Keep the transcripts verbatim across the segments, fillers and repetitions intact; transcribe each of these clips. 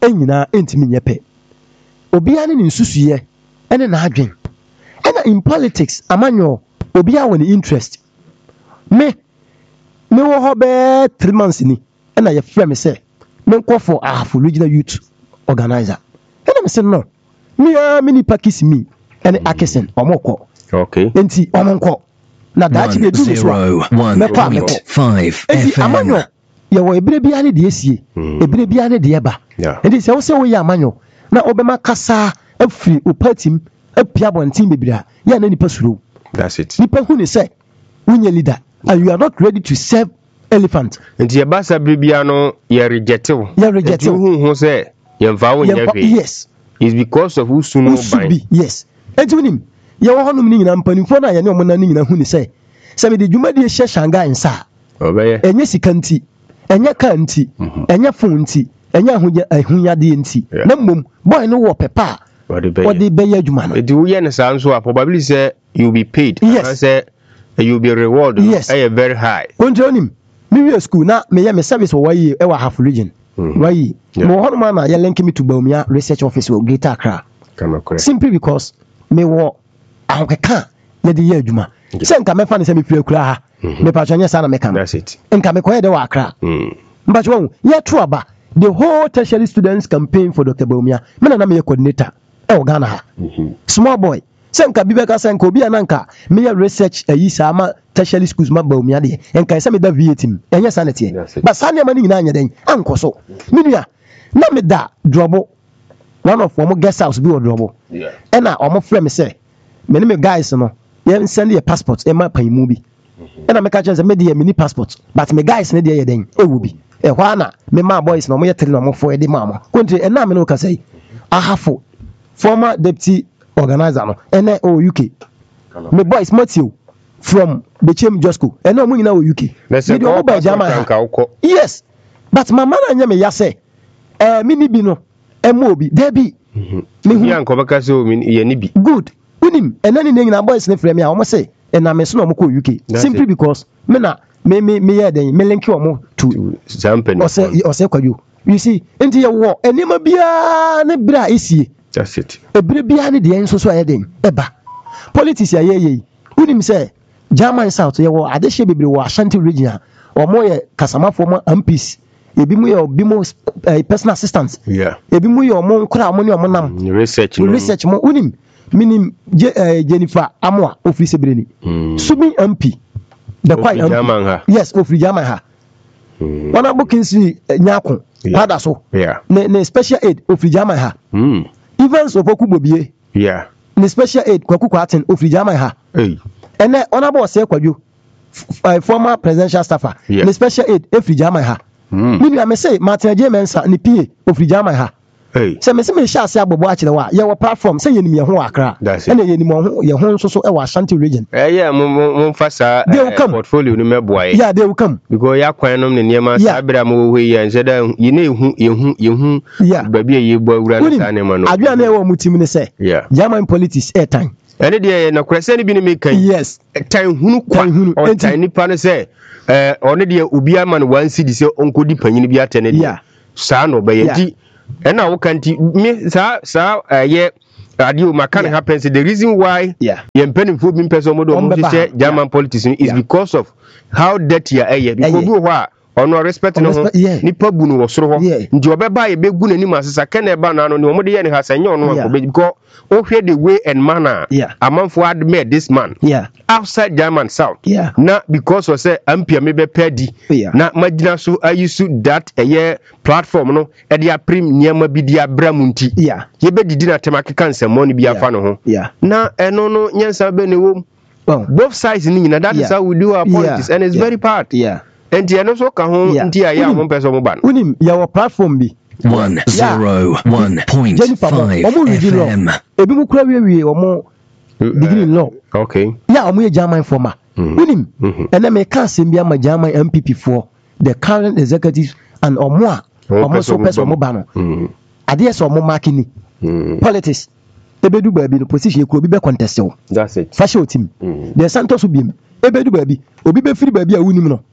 enyina entimi nyepe obiara ne nsusuye ene na adwen ena in politics amanyo obiara woni interest me me wo ho be three months ni ena ye frɛ me sɛ me nkɔ for Ahafo regional youth organizer ena me sɛ no me a mini pakisi mi ene Akison omokɔ okay enti omonkɔ na dachi be do so me pa me five enti amanyo ye wo ebire bia ne de esie ebire bia ne de eba enti sɛ wo sɛ wo ya amanyo na obema kasa afiri opatim apia bontin bebira ya na nipa suro that's it nipa hu ne sɛ unye leader and you are not ready to serve elephant nti yebasa bibia no ye reject wo ye reject hu hu sɛ ye mfa wo nyawe yes is because of who sunu ban yes enti unim ye wo honum ni nyina mpanimfo na ye ne omona ni nyina hu ne sɛ sɛ me de dwuma de hye Shanghai nsa obeye enye sika nti enye ka nti enye fon nti enye ahunya ahunyade nti na mmom boy no wo pepa what the be adwuma no edi wo ye ne sa nso a probably say you be paid yes. say you be rewarded yes. eh very high konjonim me we school na me ye me service wo wayi e wa Ahafo region wayi mo hono ma na ye link me to Bawumia research office wo Greater Accra simply because me wo ahokeka na de ye adwuma se nka me fa ne se me fira kura ha me pa twanye sa na me ka that's it nka me koye de wa Accra mba chwo ye to aba the whole tertiary students campaign for Doctor Bawumia me na na me coordinator e Ghana ha small boy senka bibeka senka obi ananka me ya research ayi sama tertiary schools ma Bawumia de enka se me da V A team enye sanete ba sane ma ni nyina anya den ankoso menua na me da drobo one of them guest house bi o drobo yeah ena omo frɛ me se me ne me guys no ye send your passport e ma panimu bi ena me ka chance me de me ni passport but me guys ne de ye den e wo bi e hwa na me ma boys no mo ye three no mo fo e de ma mo kontre ena me no ka sei Ahafo former deputy organizer no ene o U K me boys Matthew from Bechem Josco ene o nyina o U K me de o ba jama yes but mama na nya me ya say eh me ni bi no e mo bi there be me hu ya nko baka say o me ye ni bi good unim ene ni nyina boys ne frɛ me a o mo say ena me so no mo ko U K simply because me na me me me ya den me link o mo to champion o say o say kwaju you see enti ye wo enema bia ne bra esie that's it ebire bia ne de enso so ayeden eba politics ya yeye unim say German South ye wo adehye bebere wo Ashanti region o mo ye kasamafo mo M Ps ebi mu ye obi mo personal assistants yeah ebi mu ye o mo nkura mo ne o mo nam research no research mo unim minim Jennifer Amoa office sebreni subi M P the quite German ha yes ofri German ha wana bokinsi nyako pada so yeah ne ne special aid ofri German ha mm events of okubobie yeah ne special aid kwaku kwaten ofri German ha eh ene honorable say kwadwo former presidential staffer ne special aid ofri German ha mini am say Martin J Mensa ne P A ofri German ha hey say me say me sha ase abobo akire wa ye wo platform say yenim ye ho Accra ene yenim ho ye ho nso so e wa Ashanti region eh yeah mo mo fasa portfolio ni meboa yeah they will come because ya kwan nom ne niema sa bra mo ho ye nse da ye na ehu yehu yehu ba bia ye bo awura na sa ne ma no adwa na e wo mutim ne say German politics e time ene de na kwese ne bi ne mekan yes time hunu kwa on time nipa ne say eh one de obi ama no one city say onkodi panyin bi atene de sa no ba ye di ena wo kanti me sa sa ye radio makan happens the reason why yeah ye mpanimfo bi mpese omodo omo say German politics is because of how dirty ya eye because bi ho a ono respect no ho nipa bu no wosoro ho nti obeba ye begu nani masesa kana eba na no ne omo de ye ne ha sanye ono anko because o hwe the way and manner amanfo admire this man yeah outside German South yeah na because of say ampia me be pedi na magina so ayisu that eye platform no e dia prim niam bi dia bramunti yeah ye be didi na temake kanse mo ni bi afa no ho na eno no nyansa be ne wom both sides ni na that is how we do our politics and it's very part yeah enti eno so ka ho nti aya mo pese mo ban unim ya wo platform bi one oh one point five F M ebi mu kura wiye omo degree in law okay ya omo ye German former unim ene me ka asem bi ama German M P P for the current executives and omo a omo so pese omo ba no ade so omo marking politics ebedu baabi no position e ko bi be contest that's it fashion team the Santos biem ebedu baabi obi be free baabi a wunim no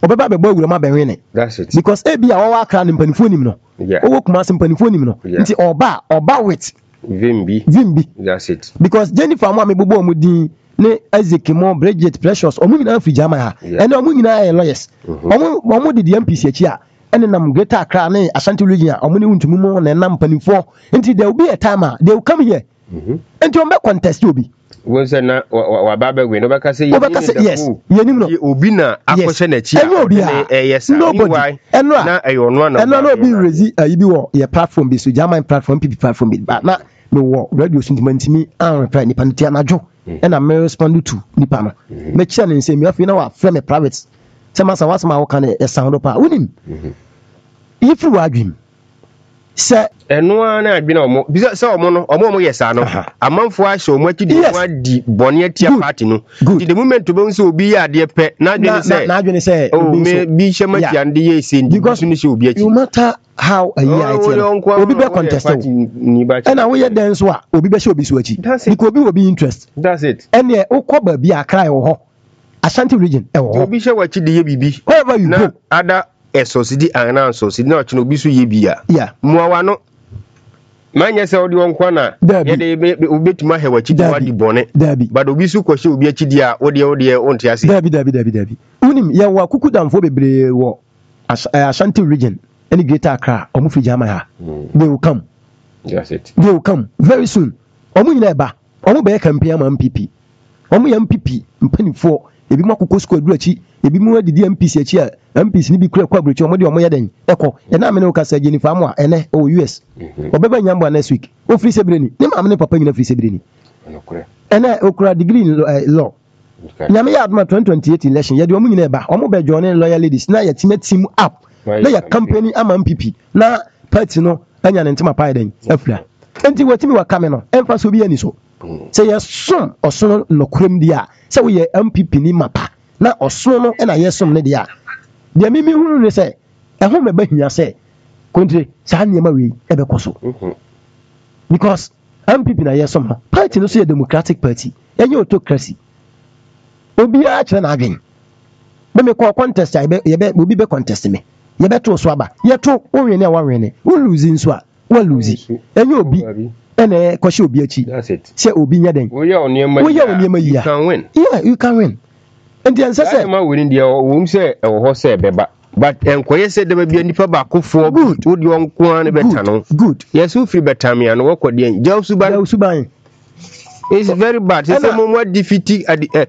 obeba be boy wurama be wene. That's it. Because e bia wo akra ne mpanifo nim no. Owo kuma se mpanifo nim no. Nti oba oba with Vimbi. Vimbi. That's it. Because Jennifer mo amebobo omo din ne Ezekimo Bridget Precious omo nyina free jama ha. Ene omo nyina e lawyers. Omo omo de the M P C achi a ene nam Greater Accra ne Ashanti region omo ne untumi mo na nam mpanifo. Nti there will be a time a they will come here. Mhm. Nti omo contest obi. Won say na wa baba gwe no baka say yes yenim no obi na akoshe na chi a yes nobody eno na ayo no na eno no bi rezi ayi bi wo ye platform bi so German platform P P platform bi ba na me wo radio sentiment an reply ni pantia na jo e na me respond to nipa no me chia ne say me afi na wa frame private say masa wasama wo kan e sound pa unim if you agree say eno na adwena omo bisa say omo no omo omo yesa no amanfo ahye omo akidi wa di bone atia party no di the moment to be so obi ya de pe na adwene say na adwene say obi me bi hye matia nde ye se ndi because no she obi achi no matter how a year it obi be contest and na we ye den so a obi be hye obi so achi because obi will be interest. That's it. And ye okwa bi akra e wo ho Ashanti region e wo ho obi hye wachi de ye bibi wherever you go ada esosidi ana so sidi na ochi no obi so ye bia muawa no manya se odi won kwana ye de obetuma he wachi de wadi bone but obi su ko hye obi achi dia odi odi onti ase dabi dabi dabi dabi unim ye wa kukudamfo bebre wo Ashanti region any Greater Accra omu fi jama ha they will come. That's it. They will come very soon omu nyina eba omu be campaign am M P P omu ya M P P mpanifo ebi makoko squad dura chi ebi mu adidi M P C achi a M P C ni bi kura kwa brochi omo de omo yeden eko e na amene okasa Jennifer amu a ene o U S obeba nyambo next week o free sebreni ni ma amene papa nyina free sebreni ene okura degree in law nyame ya adma twenty twenty-eight election ye de omo nyina eba omo be join lawyer ladies na ya team team up na ya company ama M P P na party no anya ne ntima pa yeden afura enti watimi wa kame no emfa so bi ani so say yes son osono no krem dia say we ye M P P ni mapa na osono no e na yesom ne dia de mimi hunu ne say e ho meba hia say kontre sa niema we e be koso because M P P na yesom no party no so ye Democratic Party enye autocracy obi a kire na adwen be me ko contest ai be ye be obi be contest me ye be to so aba ye to wo wene wa wene wo lose nso a wo lose enye obi ene kwashe obi achi say obi nya den wo ye oniema wo ye oniema yi you can win. Yeah, you can win. And the answer say ma win dia wo say e wo ho say beba but enkoye say de ba bia nipa ba kofo good wo di onko an beta no good yes wo free beta me an wo kodi en jawsu ban jawsu ban it's very bad say mo mo defeat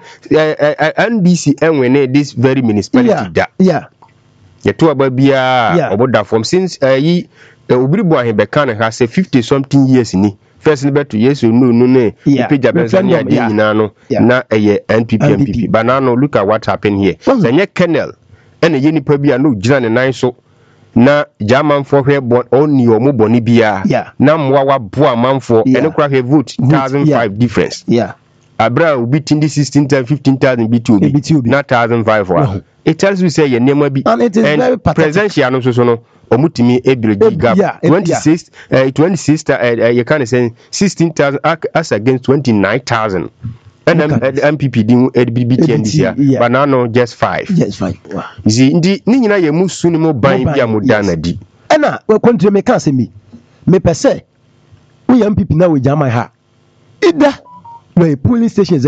N D C enwene this very municipality da yeah ye to aba bia oboda from since yi obiribo ahe be kan ha say fifty something years ni first beto yesu no no ne ipeja benzania de nyina no na eye N P P M P P but now no look at what happened here sanye Colonel ene ye nipa bia no gina ne nan so na German for hwe bon oni omo boni bia na mwa wa boa manfo ene kura hwe vote one thousand five difference yeah abra obi tindi sixteen thousand fifteen thousand B two obi na one thousand five wa it tells you say ye nema bi and it is and very presidential no so so no omutimi ebreji gap twenty-six uh, twenty-six uh, uh, you can say sixteen thousand as against twenty-nine thousand and um, uh, M P P din B T N this year but now no just five just five wow zi ndi ni nyina ye musu ni mo ban bia mo dana di ena we kontre me kan se mi me pese we M P P na we jama ha ida we police station